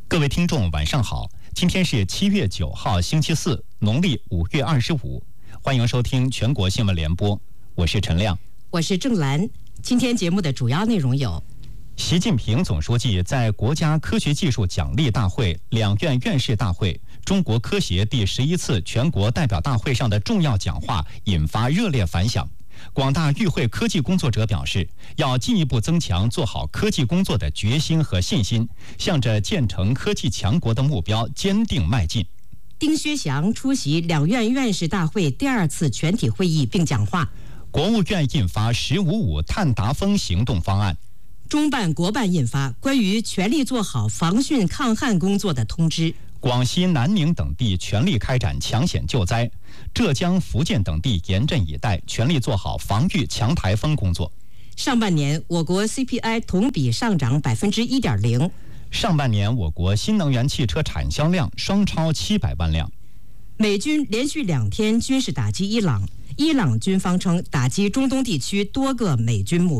各位听众，晚上好！今天是7月9号，星期四，农历5月25。欢迎收听全国新闻联播，我是陈亮， 我是郑兰。今天节目的主要内容有： 习近平总书记在国家科学技术奖励大会、两院院士大会、中国科协第11次全国代表大会上的重要讲话引发热烈反响。广大与会科技工作者表示，要进一步增强做好科技工作的决心和信心，向着建成科技强国的目标坚定迈进。 丁薛祥出席两院院士大会第2次全体会议并讲话。 国务院印发“1055”碳达峰行动方案。 中办国办印发关于全力做好防汛抗旱工作的通知。 广西南宁等地全力开展抢险救灾，浙江、福建等地严阵以待，全力做好防御强台风工作。 上半年，我国 CPI 同比上涨1.0%。 上半年，我国新能源汽车产销量双超700万辆。 美军连续2天军事打击伊朗，伊朗军方称打击中东地区多个美军目标。